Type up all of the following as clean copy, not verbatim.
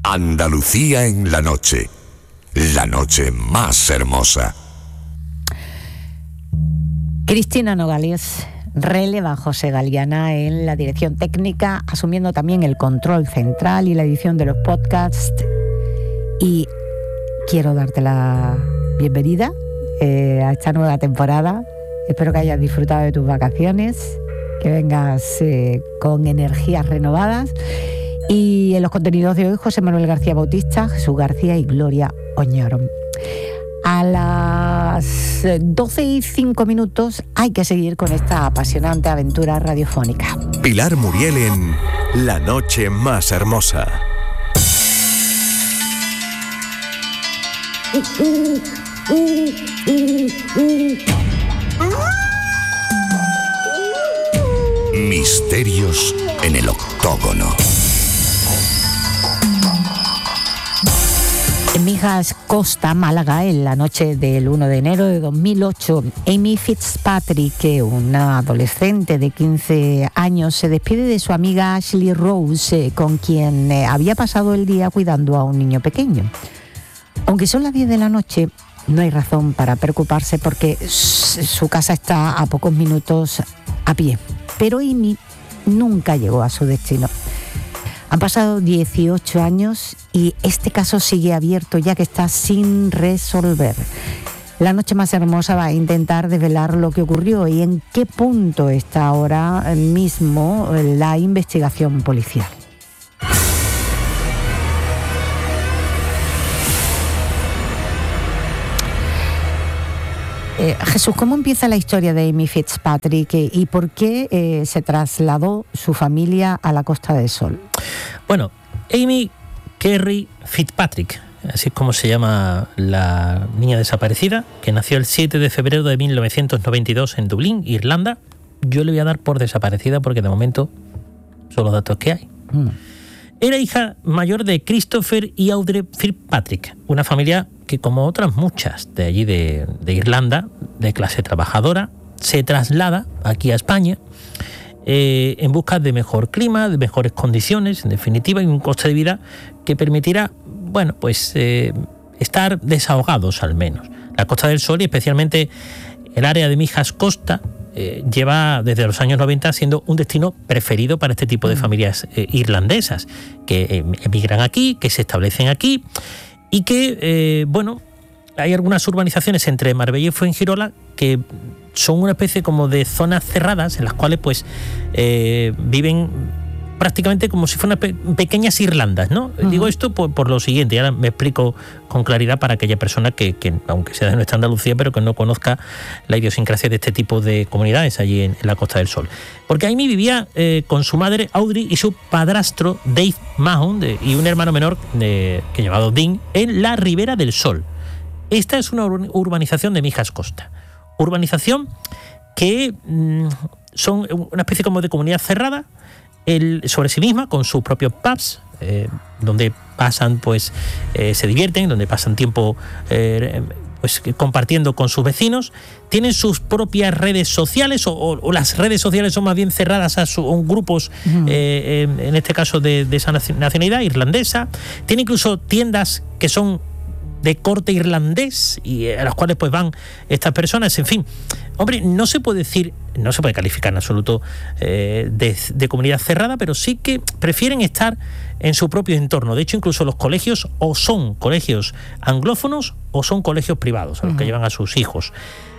Andalucía en la noche más hermosa. Cristina Nogales releva a José Galiana en la dirección técnica, asumiendo también el control central y la edición de los podcasts. Y quiero darte la bienvenida a esta nueva temporada. Espero que hayas disfrutado de tus vacaciones, que vengas con energías renovadas. Y en los contenidos de hoy, José Manuel García Bautista, Jesús García y Gloria Oñoro. A las 12:05 hay que seguir con esta apasionante aventura radiofónica. Pilar Muriel en La noche más hermosa. Misterios en el octógono. En Mijas Costa, Málaga, en la noche del 1 de enero de 2008, Amy Fitzpatrick, una adolescente de 15 años, se despide de su amiga Ashley Rose, con quien había pasado el día cuidando a un niño pequeño. Aunque son las 10 de la noche, no hay razón para preocuparse porque su casa está a pocos minutos a pie. Pero Amy nunca llegó a su destino. Han pasado 18 años y este caso sigue abierto, ya que está sin resolver. La noche más hermosa va a intentar desvelar lo que ocurrió y en qué punto está ahora mismo la investigación policial. Jesús, ¿cómo empieza la historia de Amy Fitzpatrick y por qué se trasladó su familia a la Costa del Sol? Bueno, Amy Kerry Fitzpatrick, así es como se llama la niña desaparecida, que nació el 7 de febrero de 1992 en Dublín, Irlanda. Yo le voy a dar por desaparecida porque de momento son los datos que hay. Era hija mayor de Christopher y Audrey Fitzpatrick, una familia que, como otras muchas de allí de Irlanda, de clase trabajadora, se traslada aquí a España en busca de mejor clima, de mejores condiciones, en definitiva, y un coste de vida que permitirá, bueno, pues estar desahogados al menos. La Costa del Sol y especialmente el área de Mijas Costa lleva desde los años 90 siendo un destino preferido para este tipo de familias irlandesas que emigran aquí, que se establecen aquí y que, bueno, hay algunas urbanizaciones entre Marbella y Fuengirola que son una especie como de zonas cerradas en las cuales pues viven prácticamente como si fueran pequeñas Irlandas, ¿no? Uh-huh. Digo esto por lo siguiente, y ahora me explico con claridad para aquella persona que aunque sea de nuestra Andalucía, pero que no conozca la idiosincrasia de este tipo de comunidades allí en la Costa del Sol. Porque Amy vivía con su madre Audrey y su padrastro Dave Mahon y un hermano menor llamado Dean en la Ribera del Sol. Esta es una urbanización de Mijas Costa. Urbanización que son una especie como de comunidad cerrada sobre sí misma, con sus propios pubs, donde pasan, pues, se divierten, donde pasan tiempo pues compartiendo con sus vecinos. Tienen sus propias redes sociales o las redes sociales son más bien cerradas a grupos, en este caso de esa nacionalidad irlandesa. Tiene incluso tiendas que son de corte irlandés y a las cuales pues van estas personas. En fin, hombre, no se puede calificar en absoluto de comunidad cerrada, pero sí que prefieren estar en su propio entorno. De hecho, incluso los colegios o son colegios anglófonos o son colegios privados a los que llevan a sus hijos.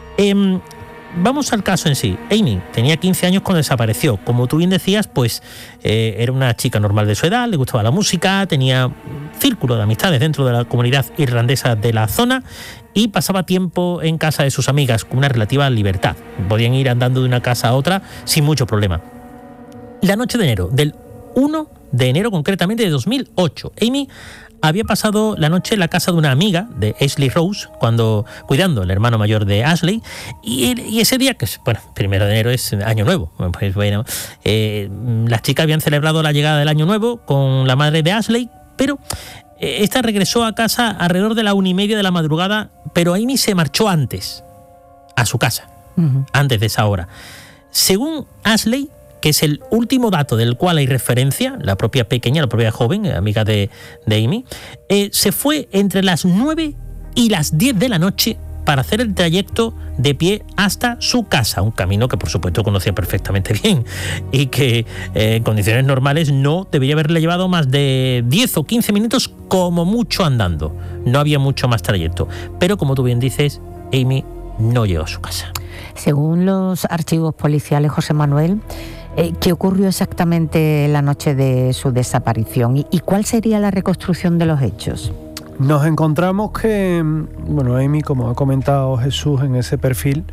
Vamos al caso en sí. Amy tenía 15 años cuando desapareció. Como tú bien decías, pues era una chica normal de su edad, le gustaba la música, tenía un círculo de amistades dentro de la comunidad irlandesa de la zona y pasaba tiempo en casa de sus amigas con una relativa libertad. Podían ir andando de una casa a otra sin mucho problema. La noche de enero, del 1 de enero concretamente de 2008, Amy había pasado la noche en la casa de una amiga de Ashley Rose, cuidando al hermano mayor de Ashley, y ese día, que es, bueno, 1 de enero es Año Nuevo, pues bueno, las chicas habían celebrado la llegada del Año Nuevo con la madre de Ashley, pero esta regresó a casa alrededor de la 1:30 de la madrugada, pero Amy se marchó antes, a su casa, antes de esa hora. Según Ashley, que es el último dato del cual hay referencia, la propia joven, amiga de Amy, se fue entre las 9 y las 10 de la noche para hacer el trayecto de pie hasta su casa, un camino que por supuesto conocía perfectamente bien y que en condiciones normales no debería haberle llevado más de 10 o 15 minutos como mucho andando. No había mucho más trayecto, pero como tú bien dices, Amy no llegó a su casa. Según los archivos policiales, José Manuel, ¿qué ocurrió exactamente la noche de su desaparición y cuál sería la reconstrucción de los hechos? Nos encontramos que, Amy, como ha comentado Jesús en ese perfil,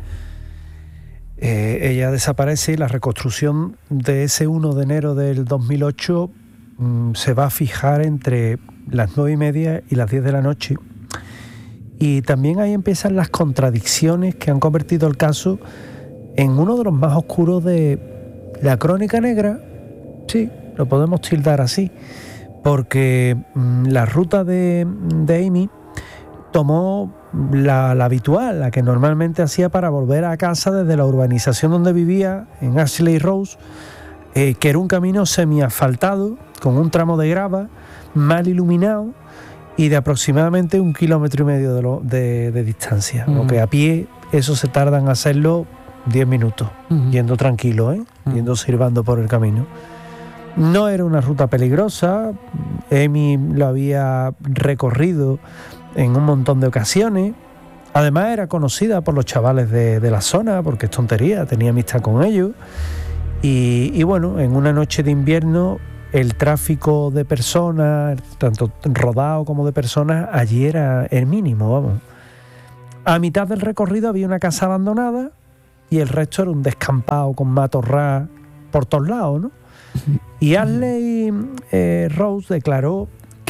ella desaparece y la reconstrucción de ese 1 de enero del 2008 se va a fijar entre las 9:30 y las 10 de la noche. Y también ahí empiezan las contradicciones que han convertido el caso en uno de los más oscuros de la crónica negra. Sí, lo podemos tildar así. Porque la ruta de Amy tomó la habitual, la que normalmente hacía para volver a casa desde la urbanización donde vivía, en Ashley Rose, que era un camino semiasfaltado, con un tramo de grava, mal iluminado y de aproximadamente 1,5 kilómetros de distancia. Lo que a pie eso se tarda en hacerlo 10 minutos, yendo tranquilo, yendo silbando por el camino. No era una ruta peligrosa, Amy lo había recorrido en un montón de ocasiones. Además era conocida por los chavales de la zona, porque es tontería, tenía amistad con ellos. Y bueno, en una noche de invierno el tráfico de personas, tanto rodado como de personas, allí era el mínimo, vamos. A mitad del recorrido había una casa abandonada y el resto era un descampado con matorral por todos lados, ¿no? Y Ashley Rose declaró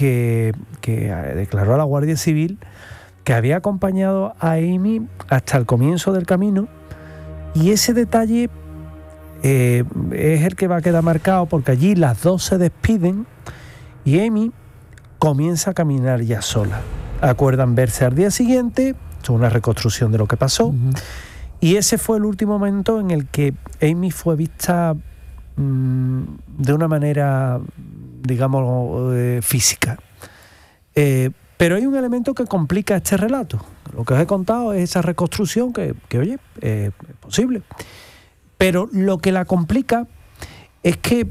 a la Guardia Civil que había acompañado a Amy hasta el comienzo del camino, y ese detalle es el que va a quedar marcado, porque allí las dos se despiden y Amy comienza a caminar ya sola. Acuerdan verse al día siguiente, es una reconstrucción de lo que pasó, y ese fue el último momento en el que Amy fue vista de una manera, digamos, física. Pero hay un elemento que complica este relato. Lo que os he contado es esa reconstrucción que oye, es posible. Pero lo que la complica es que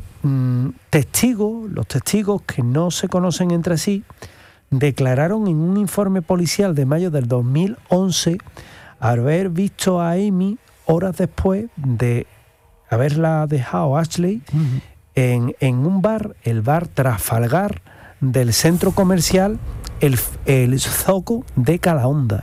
los testigos que no se conocen entre sí, declararon en un informe policial de mayo del 2011 haber visto a Amy horas después de haberla dejado Ashley en un bar, el bar Trafalgar del centro comercial el Zoco de Calahonda,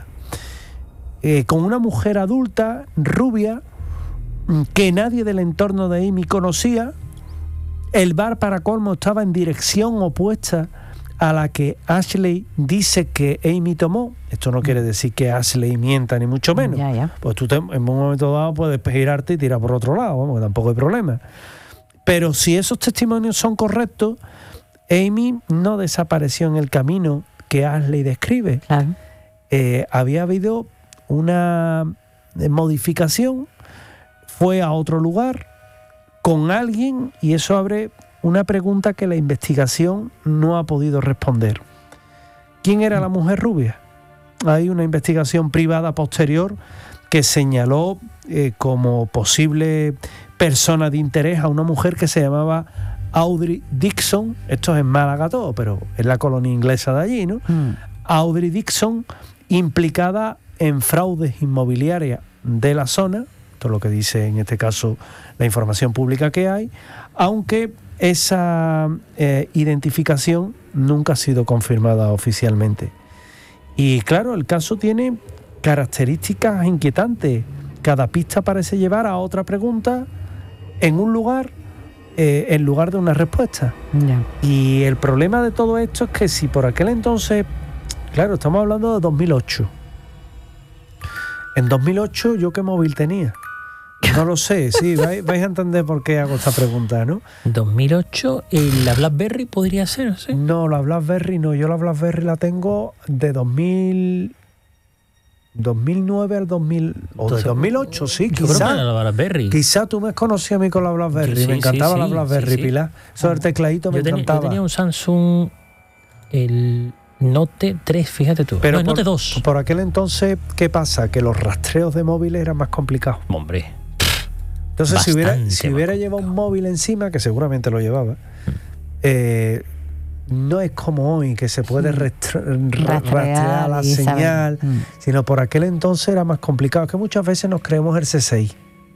con una mujer adulta, rubia, que nadie del entorno de Amy conocía. El bar, para colmo, estaba en dirección opuesta a la que Ashley dice que Amy tomó. Esto no quiere decir que Ashley mienta, ni mucho menos. Pues tú en un momento dado puedes girarte y tirar por otro lado, vamos, que tampoco hay problema. Pero si esos testimonios son correctos, Amy no desapareció en el camino que Ashley describe. Claro. Había habido una modificación, fue a otro lugar con alguien, y eso abre una pregunta que la investigación no ha podido responder. ¿Quién era la mujer rubia? Hay una investigación privada posterior que señaló como posible persona de interés a una mujer que se llamaba Audrey Dixon. Esto es en Málaga todo, pero es la colonia inglesa de allí, ¿no? Audrey Dixon, implicada en fraudes inmobiliarias de la zona. Esto es lo que dice en este caso la información pública que hay, aunque esa identificación nunca ha sido confirmada oficialmente. Y claro, el caso tiene características inquietantes. Cada pista parece llevar a otra pregunta en un lugar, en lugar de una respuesta. Y el problema de todo esto es que si por aquel entonces, claro, estamos hablando de 2008. En 2008, ¿yo qué móvil tenía? No lo sé, sí, vais a entender por qué hago esta pregunta, ¿no? 2008, ¿la BlackBerry podría ser? ¿Sí? No, la BlackBerry no, yo la BlackBerry la tengo de 2000... 2009 al 2000 o de 2008, sí, Yo creo que era quizá. la BlackBerry. Quizá tú me conocías a mí con la BlackBerry. Sí, Me encantaba sí, la sí, BlackBerry, sí. Pilar. Eso del tecladito me Yo encantaba. tenía un Samsung, el Note 3, fíjate tú. Pero No, el Note 2. por aquel entonces, ¿qué pasa? Que los rastreos de móviles eran más complicados. Hombre, Entonces, si Bastante hubiera más llevado un móvil encima, que seguramente lo llevaba, no es como hoy, que se puede rastrear la y saber. señal, sino por aquel entonces era más complicado, que muchas veces nos creemos el C6.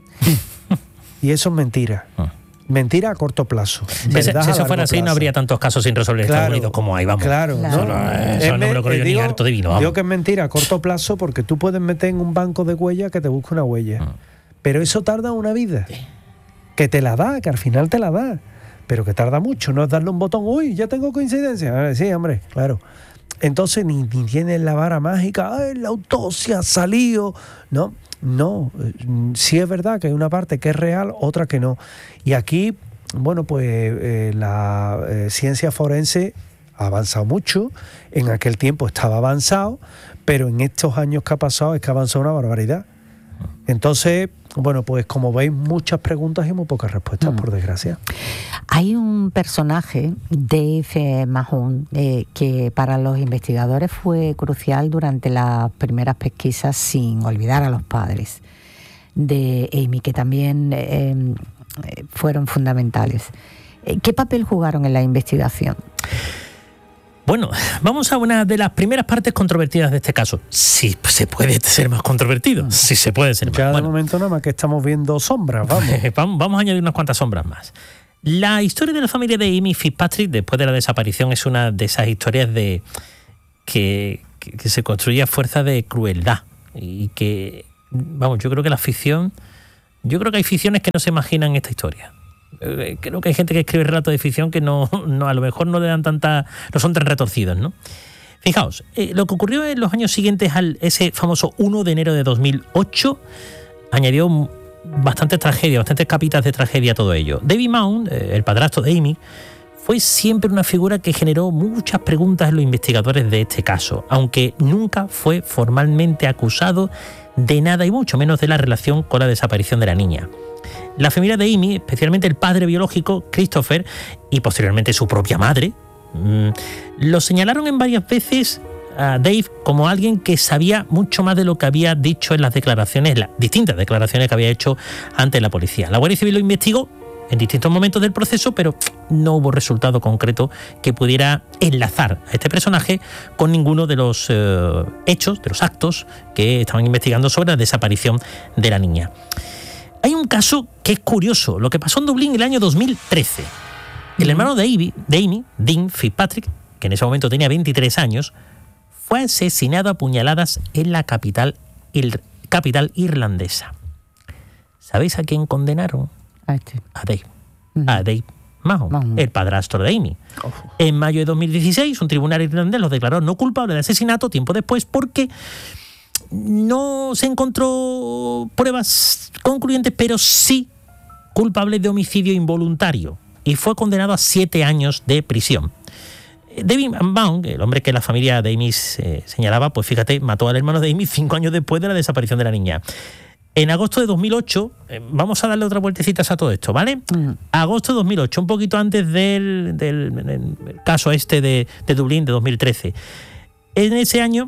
Y eso es mentira. Mentira a corto plazo. si verdad a eso largo fuera así, no plazo. habría tantos casos sin resolver en Estados Unidos como hay, vamos. Claro, Claro. ¿no? Eso no me lo creo yo ni harto de vino, vamos. Digo que es mentira a corto plazo porque tú puedes meter en un banco de huellas que te busque una huella. Pero eso tarda una vida. Que te la da, que al final te la da. Pero que tarda mucho, no es darle un botón, uy, ya tengo coincidencia. Sí, hombre, claro. Entonces ni tienes la vara mágica, ay, la autopsia ha salido. No, sí es verdad que hay una parte que es real, otra que no. Y aquí, bueno, pues la ciencia forense ha avanzado mucho, en aquel tiempo estaba avanzado, pero en estos años que ha pasado es que ha avanzado una barbaridad. Entonces, bueno, pues como veis, muchas preguntas y muy pocas respuestas, por desgracia. Hay un personaje, Dave Mahon, que para los investigadores fue crucial durante las primeras pesquisas, sin olvidar a los padres de Amy, que también fueron fundamentales. ¿Qué papel jugaron en la investigación? Bueno, vamos a una de las primeras partes controvertidas de este caso. Si se puede ser más controvertido, si se puede ser más. Ya de Bueno, momento nada más que estamos viendo sombras, vamos. vamos a añadir unas cuantas sombras más. La historia de la familia de Amy Fitzpatrick después de la desaparición es una de esas historias de que se construye a fuerza de crueldad y que, vamos, yo creo que hay ficciones que no se imaginan esta historia. Creo que hay gente que escribe relatos de ficción que no a lo mejor no le dan no son tan retorcidos, ¿no? Fijaos, lo que ocurrió en los años siguientes a ese famoso 1 de enero de 2008 añadió bastantes tragedias, bastantes capitas de tragedia a todo ello. David Mahon, el padrastro de Amy, fue siempre una figura que generó muchas preguntas en los investigadores de este caso, aunque nunca fue formalmente acusado de nada y mucho menos de la relación con la desaparición de la niña. La familia de Amy, especialmente el padre biológico, Christopher, y posteriormente su propia madre, lo señalaron en varias veces a Dave como alguien que sabía mucho más de lo que había dicho en las distintas declaraciones que había hecho ante la policía. La Guardia Civil lo investigó en distintos momentos del proceso, pero no hubo resultado concreto que pudiera enlazar a este personaje con ninguno de los hechos, de los actos que estaban investigando sobre la desaparición de la niña. Hay un caso que es curioso, lo que pasó en Dublín el año 2013. El hermano de Amy, Dean Fitzpatrick, que en ese momento tenía 23 años, fue asesinado a puñaladas en la capital irlandesa. ¿Sabéis a quién condenaron? A Dave. A Dave Mahon, el padrastro de Amy. En mayo de 2016, un tribunal irlandés lo declaró no culpable de asesinato tiempo después porque no se encontró pruebas concluyentes, pero sí culpable de homicidio involuntario, y fue condenado a 7 años de prisión. David Mahon, el hombre que la familia de Amy señalaba, pues fíjate, mató al hermano de Amy 5 años después de la desaparición de la niña. En agosto de 2008, vamos a darle otra vueltecita a todo esto, ¿vale? Agosto de 2008, un poquito antes del caso de Dublín de 2013. En ese año,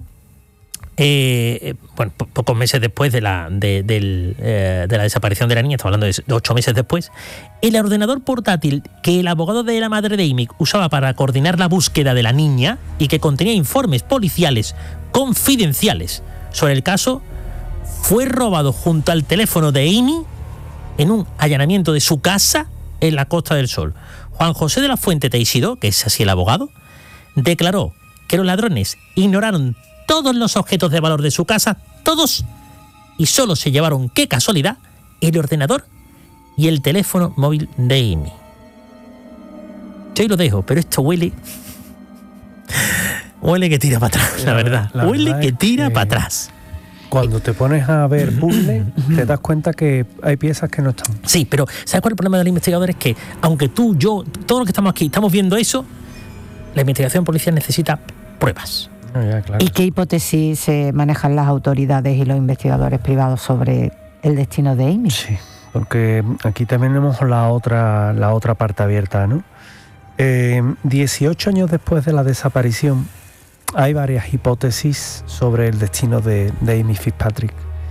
pocos meses después de la desaparición de la niña, estamos hablando de 8 meses después, el ordenador portátil que el abogado de la madre de Amy usaba para coordinar la búsqueda de la niña y que contenía informes policiales confidenciales sobre el caso, fue robado junto al teléfono de Amy en un allanamiento de su casa en la Costa del Sol. Juan José de la Fuente Teixido, que es así el abogado, declaró que los ladrones ignoraron todos los objetos de valor de su casa, todos, y solo se llevaron, qué casualidad, el ordenador y el teléfono móvil de Amy. Yo ahí lo dejo, pero esto huele que tira para atrás, la verdad. Huele que tira para atrás. Cuando te pones a ver puzzles, te das cuenta que hay piezas que no están. Sí, pero ¿sabes cuál es el problema del investigador? Es que, aunque tú, yo, todos los que estamos aquí, estamos viendo eso, la investigación policial necesita pruebas. Ya, claro. ¿Y qué hipótesis manejan las autoridades y los investigadores privados sobre el destino de Amy? Sí, porque aquí también tenemos la otra parte abierta, ¿no? 18 años después de la desaparición, hay varias hipótesis sobre el destino de Amy Fitzpatrick.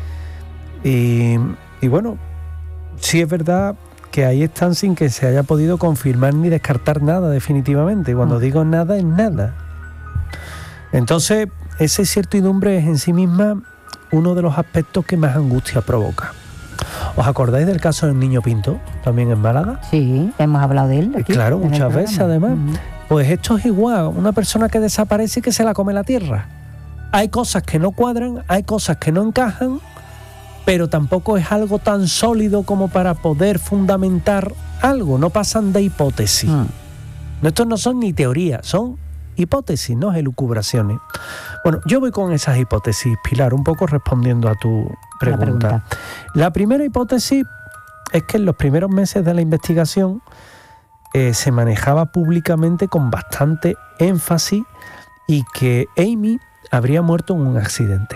Y bueno, sí es verdad que ahí están sin que se haya podido confirmar ni descartar nada definitivamente. Y cuando digo nada, es nada. Entonces, esa incertidumbre es en sí misma uno de los aspectos que más angustia provoca. ¿Os acordáis del caso del niño Pinto, también en Málaga? Sí, hemos hablado de él aquí, Claro, en el muchas veces programa. además. Pues esto es igual, una persona que desaparece y que se la come la tierra. Hay cosas que no cuadran, hay cosas que no encajan, pero tampoco es algo tan sólido como para poder fundamentar algo, no pasan de hipótesis. Estos no son ni teorías, son hipótesis, no elucubraciones. Bueno, yo voy con esas hipótesis, Pilar, un poco respondiendo a tu pregunta. La primera hipótesis es que en los primeros meses de la investigación se manejaba públicamente con bastante énfasis y que Amy habría muerto en un accidente.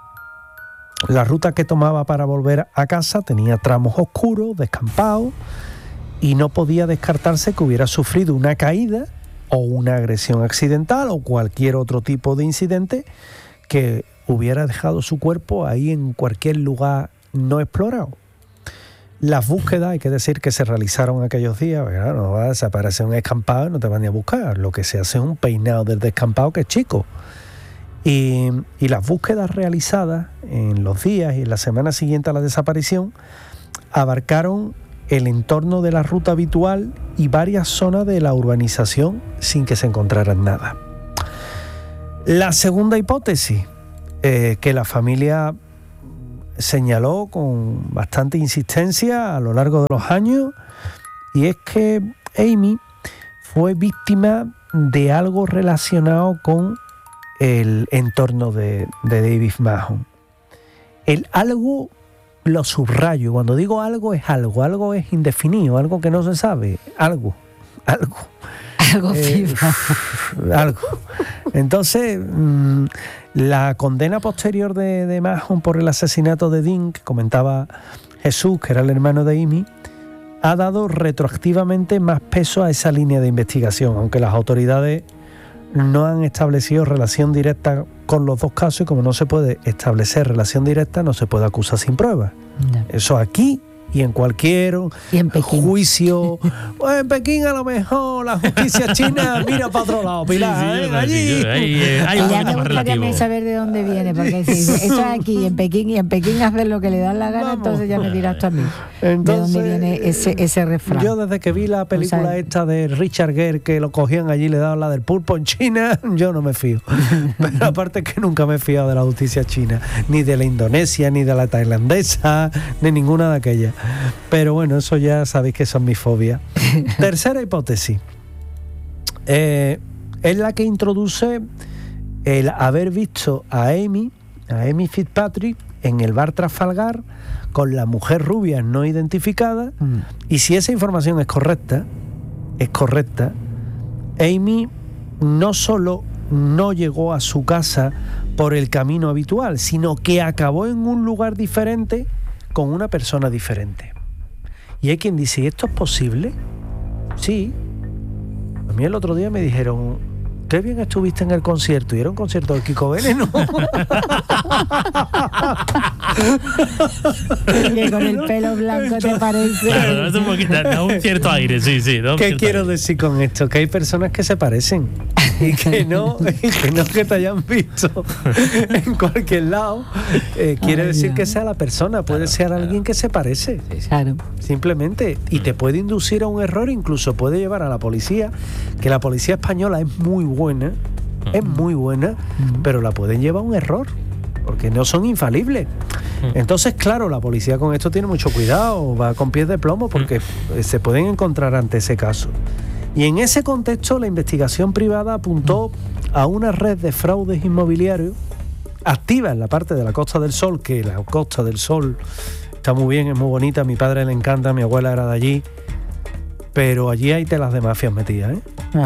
La ruta que tomaba para volver a casa tenía tramos oscuros, descampados, y no podía descartarse que hubiera sufrido una caída o una agresión accidental o cualquier otro tipo de incidente que hubiera dejado su cuerpo ahí en cualquier lugar no explorado. Las búsquedas, hay que decir que se realizaron aquellos días, ¿verdad? No va a desaparecer un descampado y no te van ni a buscar. Lo que se hace es un peinado del descampado que es chico. Y las búsquedas realizadas en los días y en la semana siguiente a la desaparición abarcaron el entorno de la ruta habitual y varias zonas de la urbanización sin que se encontrara nada. La segunda hipótesis, que la familia señaló con bastante insistencia a lo largo de los años, y es que Amy fue víctima de algo relacionado con el entorno de David Mahon. El algo lo subrayo, cuando digo algo es indefinido, algo que no se sabe, algo. Algo FIFA. Algo. Entonces, la condena posterior de Mahon por el asesinato de Dean, que comentaba Jesús, que era el hermano de Amy, ha dado retroactivamente más peso a esa línea de investigación, aunque las autoridades no han establecido relación directa con los dos casos, y como no se puede establecer relación directa, no se puede acusar sin pruebas. No. Eso aquí y en cualquier juicio. Pues en Pekín a lo mejor la justicia china mira para otro lado, Pilar. Sí, allí. Ya me gustaría saber de dónde viene, porque si eso es aquí en Pekín, y en Pekín hacer lo que le dan la gana, entonces ya me dirás tú a mí. Entonces, ¿de dónde viene ese refrán? Yo desde que vi la película esta de Richard Gere, que lo cogían allí y le daban la del pulpo en China, yo no me fío. Pero aparte que nunca me he fiado de la justicia china, ni de la indonesia, ni de la tailandesa, ni ninguna de aquellas. Pero bueno, eso ya sabéis que son mis fobias. Tercera hipótesis. Es la que introduce el haber visto a Amy Fitzpatrick en el bar Trafalgar con la mujer rubia no identificada. Y si esa información es correcta, Amy no solo no llegó a su casa por el camino habitual, sino que acabó en un lugar diferente con una persona diferente. Y hay quien dice, ¿esto es posible? Sí. A mí el otro día me dijeron, qué bien estuviste en el concierto. Y era un concierto de Kiko Veneno. Que con el pelo blanco te parece. Claro, da un cierto aire, sí. ¿Qué quiero decir con esto? Que hay personas que se parecen y que no que te hayan visto en cualquier lado. Quiere decir que sea la persona, puede ser alguien que se parece. Claro. Simplemente. Y te puede inducir a un error, incluso puede llevar a la policía, que la policía española es muy buena, pero la pueden llevar a un error, porque no son infalibles. Entonces, claro, la policía con esto tiene mucho cuidado, va con pies de plomo, porque se pueden encontrar ante ese caso. Y en ese contexto, la investigación privada apuntó a una red de fraudes inmobiliarios activa en la parte de la Costa del Sol, que la Costa del Sol está muy bien, es muy bonita, a mi padre le encanta, mi abuela era de allí, pero allí hay telas de mafias metidas,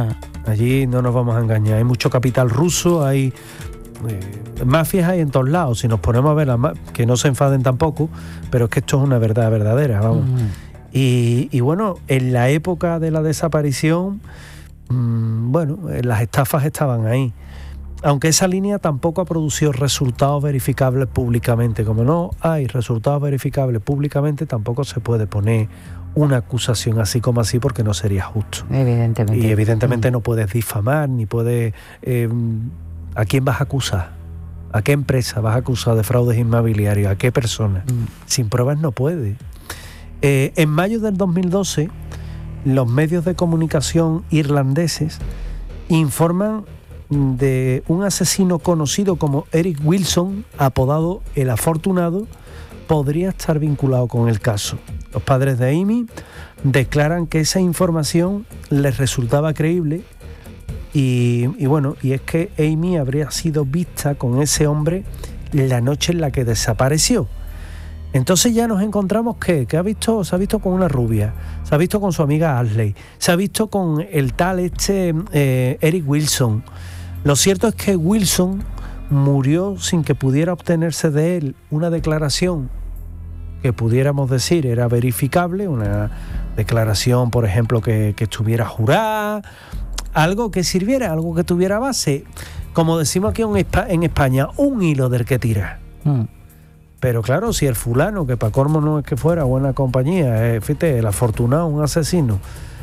Allí no nos vamos a engañar. Hay mucho capital ruso, hay mafias hay en todos lados. Si nos ponemos a ver, que no se enfaden tampoco, pero es que esto es una verdad verdadera, vamos. Y bueno, en la época de la desaparición, las estafas estaban ahí. Aunque esa línea tampoco ha producido resultados verificables públicamente. Como no hay resultados verificables públicamente, tampoco se puede poner una acusación así como así, porque no sería justo. Evidentemente. Y evidentemente no puedes difamar, ni puedes... ¿A quién vas a acusar? ¿A qué empresa vas a acusar de fraudes inmobiliarios? ¿A qué persona? Sin pruebas no puede. En mayo del 2012, los medios de comunicación irlandeses informan de un asesino conocido como Eric Wilson, apodado El Afortunado, podría estar vinculado con el caso. Los padres de Amy declaran que esa información les resultaba creíble y es que Amy habría sido vista con ese hombre la noche en la que desapareció. Entonces ya nos encontramos que se ha visto con una rubia, se ha visto con su amiga Ashley, se ha visto con el tal Eric Wilson. Lo cierto es que Wilson murió sin que pudiera obtenerse de él una declaración que pudiéramos decir era verificable, una declaración, por ejemplo, que estuviera jurada, algo que sirviera, algo que tuviera base. Como decimos aquí en España, un hilo del que tira. Pero claro, si el fulano, que para colmo no es que fuera buena compañía, fíjate, el afortunado, un asesino,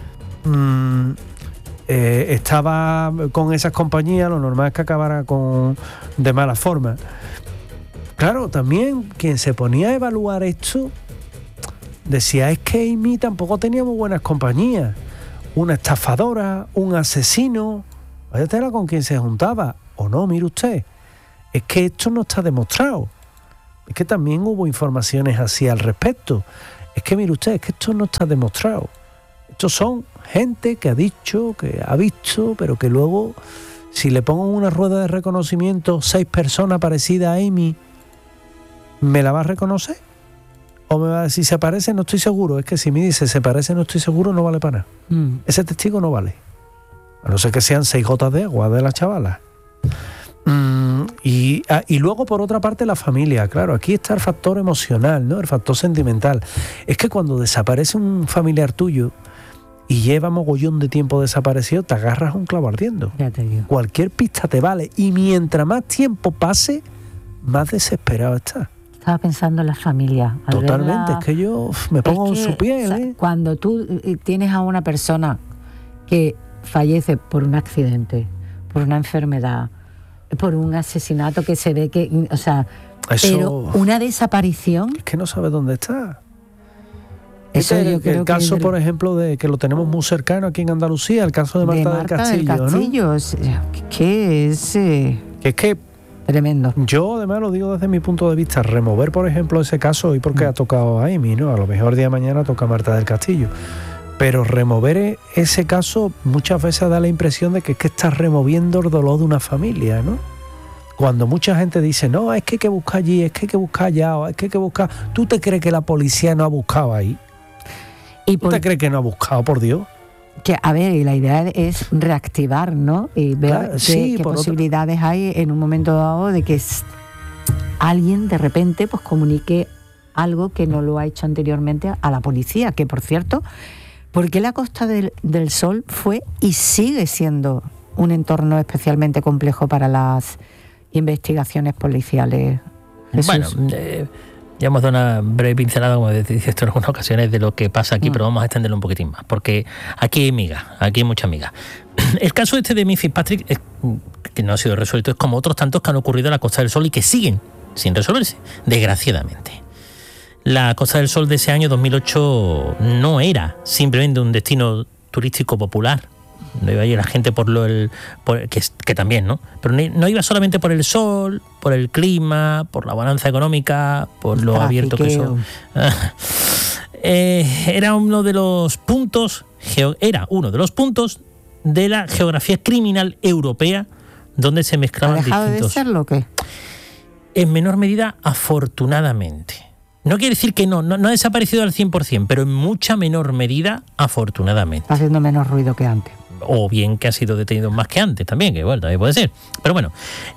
estaba con esas compañías, lo normal es que acabara de mala forma. Claro, también quien se ponía a evaluar esto decía, es que Amy tampoco tenía muy buenas compañías. Una estafadora, un asesino, vaya tela con quien se juntaba. O no, mire usted, es que esto no está demostrado. Es que también hubo informaciones así al respecto. Es que mire usted, es que esto no está demostrado. Estos son gente que ha dicho, que ha visto, pero que luego, si le pongo en una rueda de reconocimiento 6 personas parecidas a Amy, ¿me la va a reconocer? ¿O me va a decir, se parece? No estoy seguro. Es que si me dice, se parece, no estoy seguro, no vale para nada. Ese testigo no vale. A no ser que sean 6 gotas de agua de la chavala. Y luego, por otra parte, la familia. Claro, aquí está el factor emocional, ¿no? El factor sentimental. Es que cuando desaparece un familiar tuyo y lleva mogollón de tiempo desaparecido, te agarras a un clavo ardiendo. Ya te digo. Cualquier pista te vale. Y mientras más tiempo pase, más desesperado estás. Estaba pensando en la familia. Totalmente, es que yo me pongo en su piel. O sea, cuando tú tienes a una persona que fallece por un accidente, por una enfermedad, por un asesinato que se ve que... O sea, pero una desaparición... Es que no sabe dónde está. Eso yo creo el caso, por ejemplo, de que lo tenemos muy cercano aquí en Andalucía, el caso de Marta del Castillo, ¿no? Es que tremendo. Yo, además, lo digo desde mi punto de vista, remover, por ejemplo, ese caso hoy porque ha tocado a Amy, ¿no? A lo mejor día de mañana toca a Marta del Castillo. Pero remover ese caso muchas veces da la impresión de que es que estás removiendo el dolor de una familia, ¿no? Cuando mucha gente dice, no, es que hay que buscar allí, es que hay que buscar allá, o es que hay que buscar... ¿Tú te crees que la policía no ha buscado ahí? ¿Tú te crees que no ha buscado, por Dios? Que, a ver, y la idea es reactivar, ¿no? Y ver qué posibilidades hay en un momento dado de que alguien de repente pues comunique algo que no lo ha hecho anteriormente a la policía, que por cierto, porque la Costa del Sol fue y sigue siendo un entorno especialmente complejo para las investigaciones policiales. Jesús. Bueno, ya hemos dado una breve pincelada, como dices esto en algunas ocasiones, de lo que pasa aquí, pero vamos a extenderlo un poquitín más, porque aquí hay miga, aquí hay mucha miga. El caso este de Amy Fitzpatrick, que no ha sido resuelto, es como otros tantos que han ocurrido en la Costa del Sol y que siguen sin resolverse, desgraciadamente. La Costa del Sol de ese año 2008 no era simplemente un destino turístico popular. No iba allí la gente que también, ¿no? Pero no iba solamente por el sol, por el clima, por la bonanza económica, por lo abierto que son. Era uno de los puntos de la geografía criminal europea donde se mezclaban distintos. ¿Ha dejado de serlo o qué? En menor medida, afortunadamente. No quiere decir que no ha desaparecido al 100%, pero en mucha menor medida, afortunadamente. Está haciendo menos ruido que antes. o bien que ha sido detenido más que antes también, que bueno, también puede ser. Pero bueno,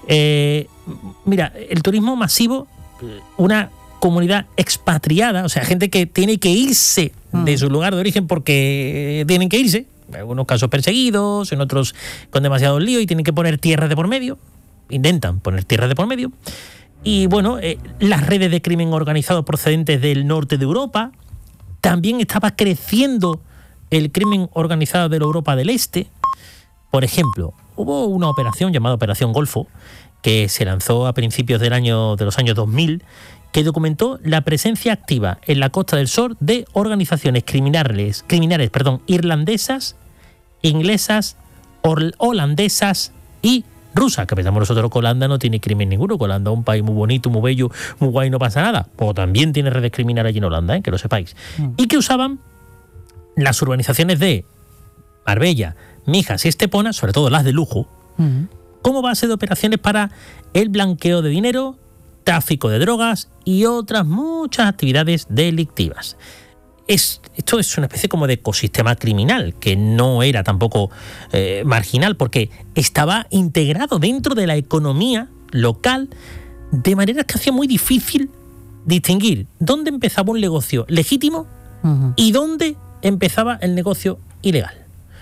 mira, el turismo masivo, una comunidad expatriada, o sea, gente que tiene que irse de su lugar de origen porque tienen que irse, en algunos casos perseguidos, en otros con demasiado lío y tienen que poner tierras de por medio, intentan poner tierras de por medio. Y bueno, las redes de crimen organizado procedentes del norte de Europa, también estaba creciendo el crimen organizado de la Europa del Este. Por ejemplo, hubo una operación llamada Operación Golfo, que se lanzó a principios de los años 2000, que documentó la presencia activa en la Costa del Sol de organizaciones criminales, irlandesas, inglesas, holandesas y rusas, que pensamos nosotros que Holanda no tiene crimen ninguno, que Holanda es un país muy bonito, muy bello, muy guay, no pasa nada. Pues también tiene redes criminales allí en Holanda, que lo sepáis. Y que usaban las urbanizaciones de Marbella, Mijas y Estepona, sobre todo las de lujo, como base de operaciones para el blanqueo de dinero, tráfico de drogas y otras muchas actividades delictivas. Esto es una especie como de ecosistema criminal, que no era tampoco marginal, porque estaba integrado dentro de la economía local, de manera que hacía muy difícil distinguir dónde empezaba un negocio legítimo y dónde empezaba el negocio ilegal.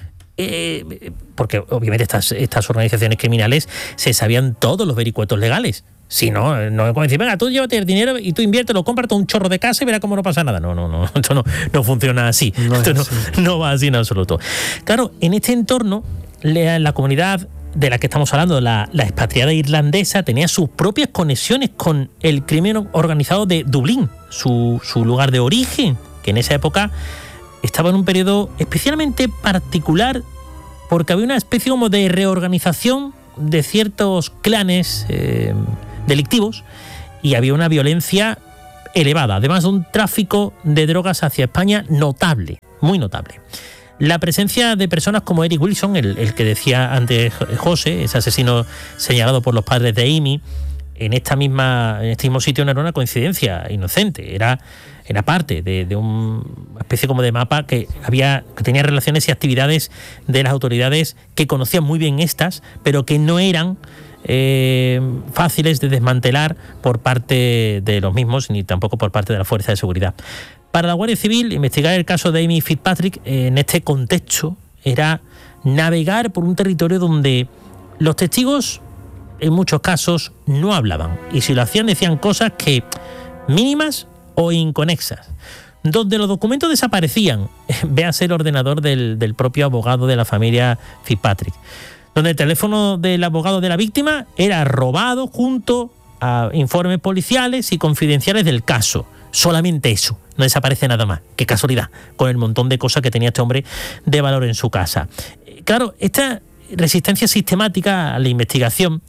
Porque obviamente estas organizaciones criminales se sabían todos los vericuetos legales. Si no es como decir, venga, tú llévate el dinero y tú inviértelo, cómprate un chorro de casa y verás cómo no pasa nada. No, esto no funciona así. No va así en absoluto. Claro, en este entorno, la comunidad de la que estamos hablando, la expatriada irlandesa, tenía sus propias conexiones con el crimen organizado de Dublín, su lugar de origen, que en esa época estaba en un periodo especialmente particular, porque había una especie como de reorganización de ciertos clanes delictivos y había una violencia elevada, además de un tráfico de drogas hacia España notable, muy notable. La presencia de personas como Eric Wilson, el que decía antes José, ese asesino señalado por los padres de Amy, en este mismo sitio, no era una coincidencia inocente, era parte de una especie como de mapa que tenía relaciones y actividades de las autoridades que conocían muy bien estas, pero que no eran fáciles de desmantelar por parte de los mismos, ni tampoco por parte de la Fuerza de Seguridad. Para la Guardia Civil, investigar el caso de Amy Fitzpatrick en este contexto era navegar por un territorio donde los testigos en muchos casos no hablaban, y si lo hacían decían cosas que mínimas o inconexas, donde los documentos desaparecían, véase el ordenador del propio abogado de la familia Fitzpatrick, donde el teléfono del abogado de la víctima era robado junto a informes policiales y confidenciales del caso. Solamente eso, no desaparece nada más. Qué casualidad, con el montón de cosas que tenía este hombre de valor en su casa. Claro, esta resistencia sistemática a la investigación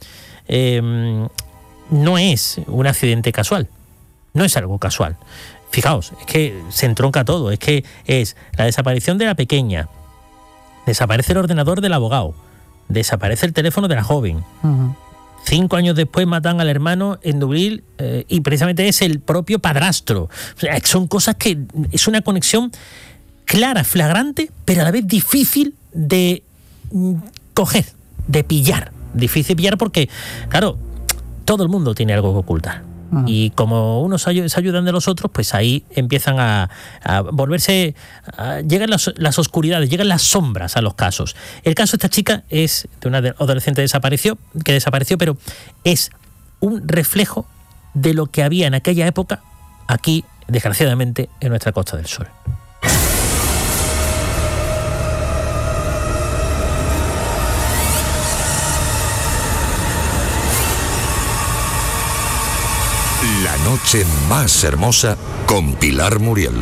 no es un accidente casual, no es algo casual. Fijaos, es que se entronca todo, es que es la desaparición de la pequeña, desaparece el ordenador del abogado, desaparece el teléfono de la joven. 5 años después matan al hermano en Dublín y precisamente es el propio padrastro. O sea, son cosas que es una conexión clara, flagrante, pero a la vez difícil de coger, de pillar. Difícil pillar porque, claro, todo el mundo tiene algo que ocultar. Y como unos se ayudan de los otros, pues ahí empiezan a volverse... llegan las oscuridades, llegan las sombras a los casos. El caso de esta chica es de una adolescente que desapareció, pero es un reflejo de lo que había en aquella época aquí, desgraciadamente, en nuestra Costa del Sol. La noche más hermosa con Pilar Muriel.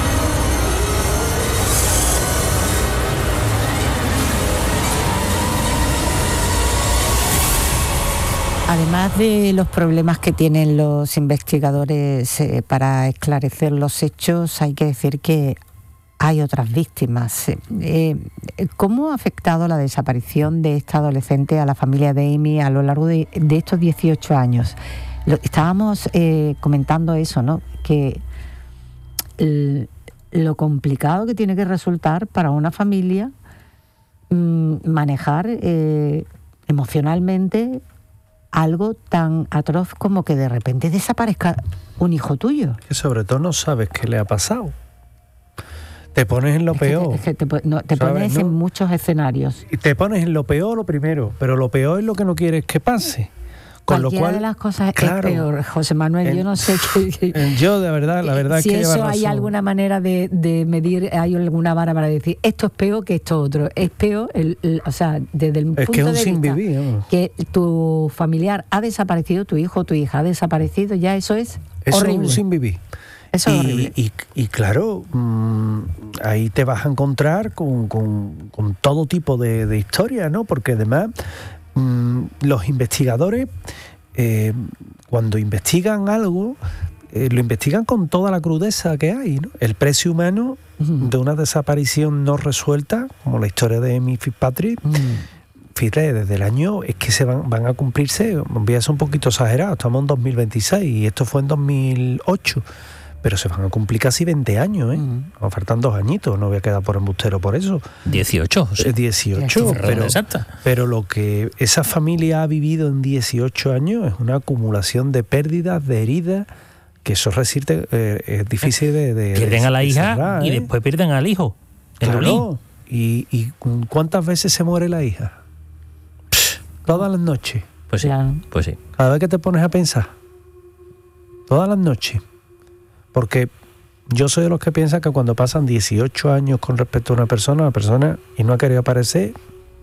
Además de los problemas que tienen los investigadores para esclarecer los hechos, hay que decir que hay otras víctimas. ¿Cómo ha afectado la desaparición de esta adolescente a la familia de Amy a lo largo de estos 18 años? Estábamos comentando eso, ¿no? Que lo complicado que tiene que resultar para una familia manejar emocionalmente algo tan atroz como que de repente desaparezca un hijo tuyo. Que sobre todo no sabes qué le ha pasado. Te pones en lo peor. Te pones en muchos escenarios. Y te pones en lo peor lo primero, pero lo peor es lo que no quieres que pase. Con Cualquiera lo cual, de las cosas es peor, José Manuel. Yo no sé qué. Yo, de verdad, la verdad si es que eso lleva hay razón. alguna manera de medir, hay alguna vara para decir esto es peor que esto otro. Es peor, o sea, desde el punto que es un de sin vista vivir, ¿no? que tu familiar ha desaparecido, tu hijo o tu hija ha desaparecido, ya eso es horrible. Es un sin vivir. Eso es horrible. Y claro, ahí te vas a encontrar con todo tipo de historias, ¿no? Porque además los investigadores, cuando investigan algo, lo investigan con toda la crudeza que hay, ¿no? El precio humano de una desaparición no resuelta, como la historia de Amy Fitzpatrick, fíjate, desde el año, es que se van a cumplirse, voy a ser un poquito exagerado, estamos en 2026 y esto fue en 2008. Pero se van a cumplir casi 20 años, ¿eh? Nos faltan 2 añitos, no voy a quedar por embustero por eso. 18. 18, pero lo que esa familia ha vivido en 18 años es una acumulación de pérdidas, de heridas, que eso resiste, es difícil de pierden a la hija cerrar, y después pierden al hijo. Claro. ¿Y cuántas veces se muere la hija? Todas las noches. Pues sí, Claro. pues sí. Cada vez que te pones a pensar. Todas las noches. Porque yo soy de los que piensan que cuando pasan 18 años con respecto a una persona, y no ha querido aparecer,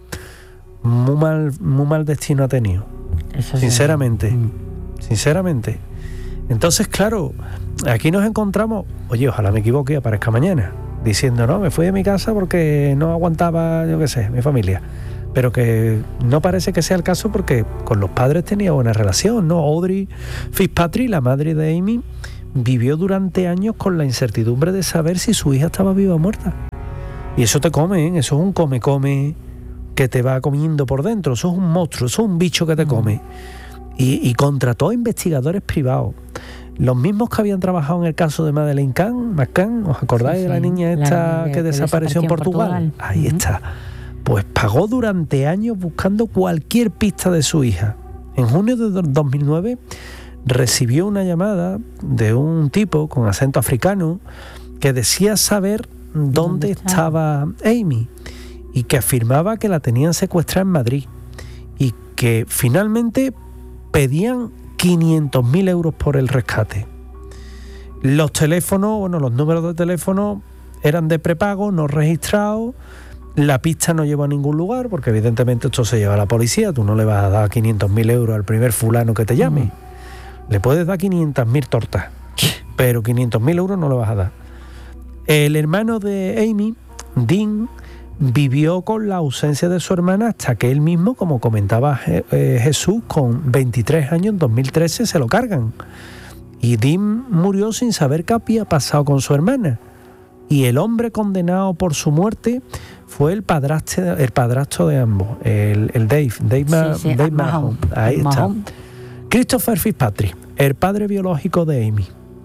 muy mal destino ha tenido. Eso sí. Sinceramente. Sinceramente. Entonces, claro, aquí nos encontramos, oye, ojalá me equivoque y aparezca mañana, diciendo, no, me fui de mi casa porque no aguantaba, yo qué sé, mi familia. Pero que no parece que sea el caso porque con los padres tenía buena relación, ¿no? Audrey Fitzpatrick, la madre de Amy, vivió durante años con la incertidumbre de saber si su hija estaba viva o muerta. Y eso te come, ¿eh? Eso es un come que te va comiendo por dentro. Eso es un monstruo, eso es un bicho que te come. Y contrató a investigadores privados. Los mismos que habían trabajado en el caso de Madeleine McCann, ¿os acordáis Sí, de la niña esta que desapareció en Portugal? Ahí está. Pues pagó durante años buscando cualquier pista de su hija. En junio de 2009 recibió una llamada de un tipo con acento africano que decía saber dónde estaba Amy y que afirmaba que la tenían secuestrada en Madrid y que finalmente pedían 500.000 euros por el rescate. Los teléfonos, los números de teléfono eran de prepago, no registrados. La pista no lleva a ningún lugar porque evidentemente esto se lleva a la policía. Tú no le vas a dar 500.000 euros al primer fulano que te llame. Le puedes dar 500.000 tortas, pero 500.000 euros no le vas a dar. El hermano de Amy, Dean, vivió con la ausencia de su hermana hasta que él mismo, como comentaba Jesús, con 23 años, en 2013, se lo cargan. Y Dean murió sin saber qué había pasado con su hermana. Y el hombre condenado por su muerte fue el padrastro de ambos, el Dave Mahon. Ahí está. Christopher Fitzpatrick, el padre biológico de Amy,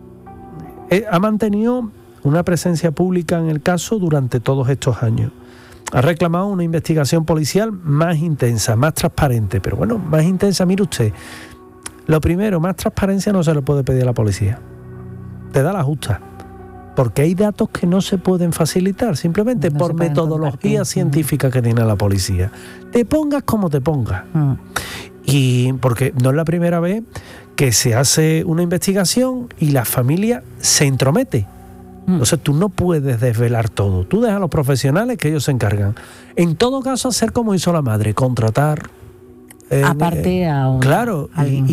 ha mantenido una presencia pública en el caso durante todos estos años. Ha reclamado una investigación policial más intensa, más transparente. Pero bueno, más intensa, mire usted, lo primero, más transparencia no se le puede pedir a la policía. Te da la justa. Porque hay datos que no se pueden facilitar, simplemente no por metodología científica que tiene la policía. Te pongas como te pongas. Y porque no es la primera vez que se hace una investigación y la familia se entromete. Entonces tú no puedes desvelar todo. Tú dejas a los profesionales que ellos se encargan. En todo caso, hacer como hizo la madre, contratar aparte a un, claro,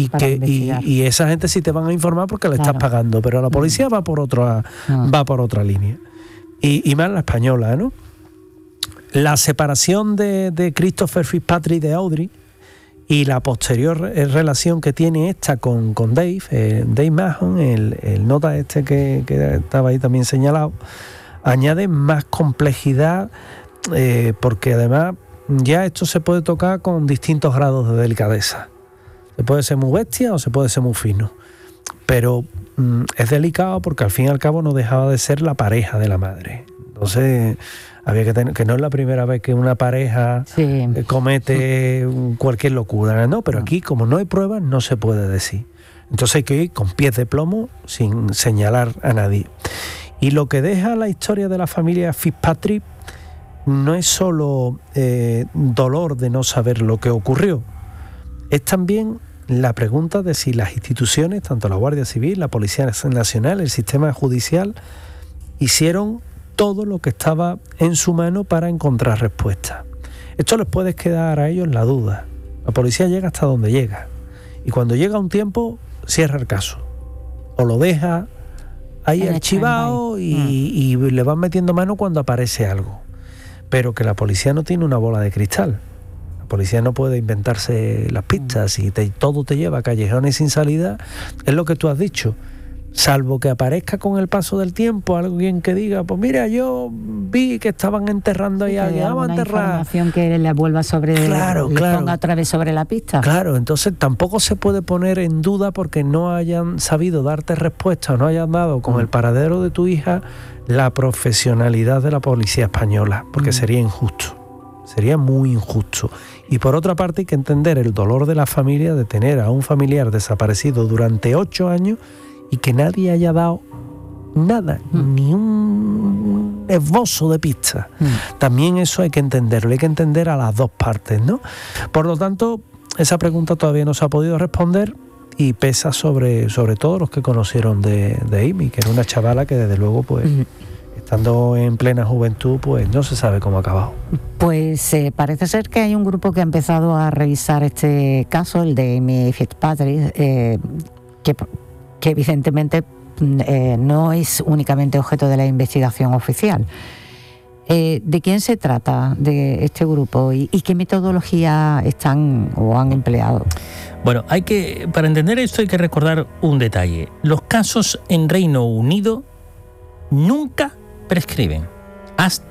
y esa gente sí te van a informar porque le estás pagando, pero la policía va por otra línea. Y más la española, ¿no? La separación de Christopher Fitzpatrick de Audrey y la posterior relación que tiene esta con Dave Mahon, el nota que estaba ahí también señalado, añade más complejidad porque además ya esto se puede tocar con distintos grados de delicadeza. Se puede ser muy bestia o se puede ser muy fino. Pero es delicado porque al fin y al cabo no dejaba de ser la pareja de la madre. Entonces había que tener, que no es la primera vez que una pareja comete cualquier locura, ¿no? Pero aquí, como no hay pruebas, no se puede decir. Entonces hay que ir con pies de plomo sin señalar a nadie. Y lo que deja la historia de la familia Fitzpatrick no es solo dolor de no saber lo que ocurrió, es también la pregunta de si las instituciones, tanto la Guardia Civil, la Policía Nacional, el sistema judicial, hicieron todo lo que estaba en su mano para encontrar respuestas. Esto les puede quedar a ellos la duda. La policía llega hasta donde llega. Y cuando llega un tiempo, cierra el caso. O lo deja ahí archivado y le van metiendo mano cuando aparece algo. Pero que la policía no tiene una bola de cristal. La policía no puede inventarse las pistas y todo te lleva a callejones sin salida. Es lo que tú has dicho. Salvo que aparezca con el paso del tiempo alguien que diga, pues mira, yo vi que estaban enterrando ahí a alguien, vamos a enterrar. Información que le vuelva sobre, claro. ponga otra vez sobre la pista. Claro, entonces tampoco se puede poner en duda porque no hayan sabido darte respuesta o no hayan dado con el paradero de tu hija la profesionalidad de la policía española, porque sería injusto, sería muy injusto. Y por otra parte hay que entender el dolor de la familia de tener a un familiar desaparecido durante 8 años y que nadie haya dado nada, ni un esbozo de pista. También eso hay que entenderlo, hay que entender a las dos partes, ¿no? Por lo tanto, esa pregunta todavía no se ha podido responder y pesa sobre todos los que conocieron de Amy, que era una chavala que desde luego, pues, estando en plena juventud, pues no se sabe cómo ha acabado. Pues parece ser que hay un grupo que ha empezado a revisar este caso, el de Amy Fitzpatrick, que evidentemente no es únicamente objeto de la investigación oficial. ¿De quién se trata de este grupo y qué metodología están o han empleado? Bueno, para entender esto hay que recordar un detalle. Los casos en Reino Unido nunca prescriben.